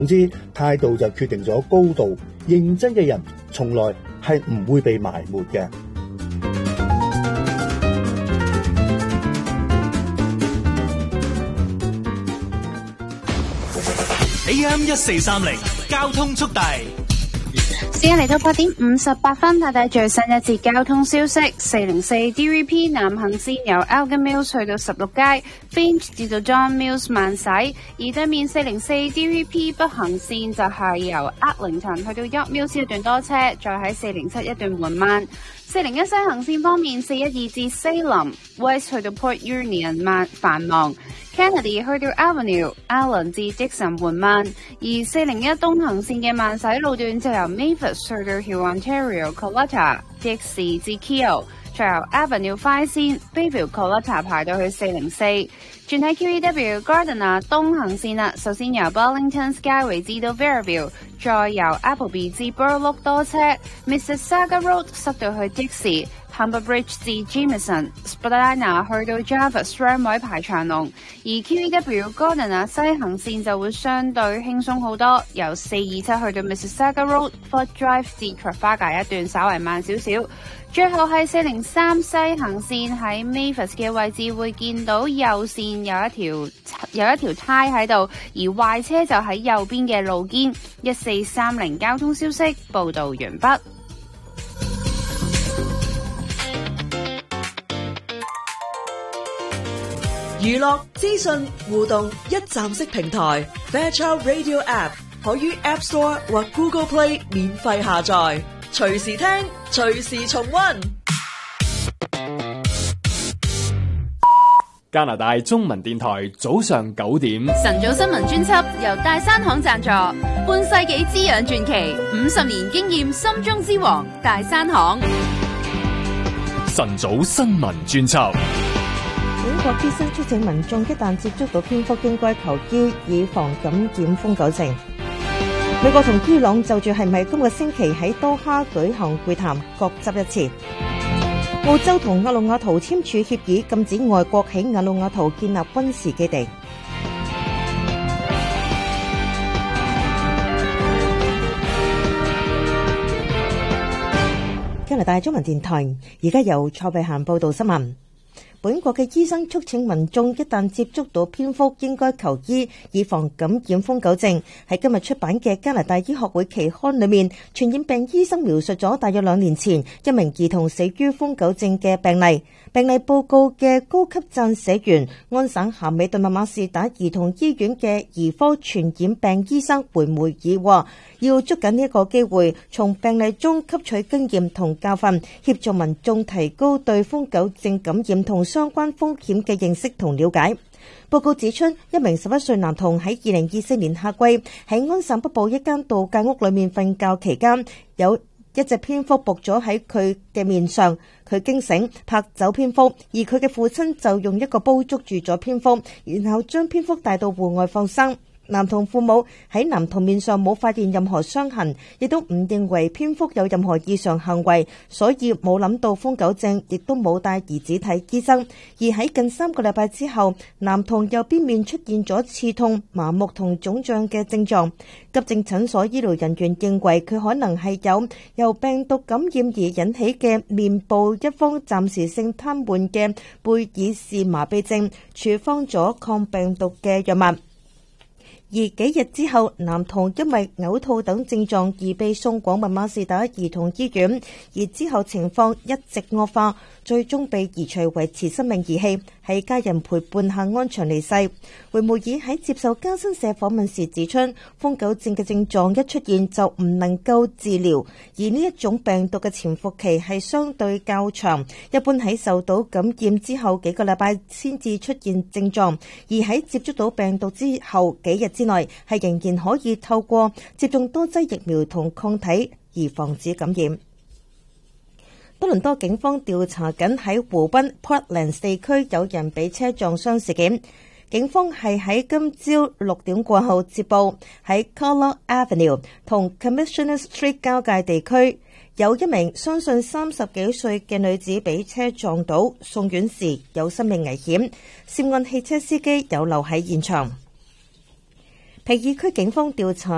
總之，態度就決定咗高度。認真嘅人從來係唔會被埋沒嘅。 AM1430交通速遞。 時間嚟到8:58，睇睇最新一節交通消息。404 DVP 南行線由 Elgin Mills 去到16街 Finch 至到 John Mills 慢駛，而對面404 DVP 北行線就係由 Arlington 去到 York Mills 一段多車，再喺407一段緩慢。401西行線方面，412至 Salem West 去到 Port Union 繁忙。Kennedy 去到 Avenue、Allen 至 Dixon 緩慢，而401東行線嘅慢駛路段就由 Mavis 去到 Hurontario、Coletta、Dixie 至 Keele， 再由 Avenue 快線 Bayview-Coletta 排到去404。轉喺 QEW Gardiner 東行線啦，首先由 Burlington Skyway 至到 Fairview， 再由 Appleby 至 Burloak 多車 ，Mississauga Road 塞到去 Dixie。Humber Bridge 至 Jameson、Spadina 去到 Jarvis 雙位排長龍，而 QEW Gardiner 西行線就會相對輕鬆好多，由427去到 Mississauga Road、Fort Drive 至 Trafalgar 一段稍為慢少少。最後係403西行線喺 Mavis 嘅位置會見到右線有一條胎喺度，而壞車就喺右邊嘅路肩。1430交通消息報導完畢。 娛樂資訊互動一站式平台 Fairchild Radio App 可於 App Store 或 Google Play 免費下載，隨時聽，隨時重溫。 加拿大中文電台早上9點， 晨早新聞專輯由大山行贊助，半世紀滋養傳奇，50年經驗心中之王大山行。 晨早新聞專輯。 美國醫生促請民眾一旦接觸到蝙蝠應該求醫，以防感染瘋狗症。美國同伊朗就住係咪今個星期喺多哈舉行會談，各執一詞。澳洲同瓦努阿圖簽署協議，禁止外國喺瓦努阿圖建立軍事基地。加拿大中文電台而家由蔡慧嫻報道新聞。本國嘅醫生促請民眾一旦接觸到蝙蝠應該求醫，以防感染瘋狗症。喺今日出版嘅加拿大醫學會期刊裏面，傳染病醫生描述咗大約2年前一名兒童死於瘋狗症嘅病例。病例報告嘅高級撰寫員安省咸美頓麥馬士打兒童醫院嘅兒科傳染病醫生回梅爾話，要捉緊呢一個機會，從病例中吸取經驗同教訓，協助民眾提高對瘋狗症感染同相關風險嘅認識同了解。報告指出，一名11歲男童喺2024年夏季喺安省北部一間度假屋裏面瞓覺期間，有一隻蝙蝠撲咗喺佢嘅面上，佢驚醒拍走蝙蝠，而佢嘅父親就用一個煲捉住咗蝙蝠，然後將蝙蝠帶到戶外放生。男童父母喺男童面上冇發現任何傷痕，亦都唔認為蝙蝠有任何異常行為，所以冇諗到瘋狗症，亦都冇帶兒子睇醫生。而喺近3個禮拜之後，男童右邊面出現咗刺痛、麻木同腫脹嘅症狀。急症診所醫療人員認為佢可能係有由病毒感染而引起嘅面部一方暫時性癱瘓嘅貝爾氏麻痹症，處方咗抗病毒嘅藥物。而幾日之後，男童因為嘔吐等症狀而被送往麥馬士打兒童醫院，而之後情況一直惡化，最終被移除維持生命儀器，喺家人陪伴下安詳離世。回梅爾喺接受加新社訪問時指出，瘋狗症嘅症狀一出現就唔能夠治療，而呢一種病毒嘅潛伏期係相對較長，一般喺受到感染之後幾個禮拜先至出現症狀，而喺接觸到病毒之後幾日之內係仍然可以透過接種多劑疫苗同抗體而防止感染。多倫多警方調查緊喺湖濱 Portlands 地區有人被車撞傷事件。警方係喺今朝6點過後接報，喺 Collard Avenue 同 Commissioner Street 交界地區有一名相信30幾歲嘅女子被車撞倒，送院時有生命危險。涉案汽車司機有留喺現場。皮爾區警方調查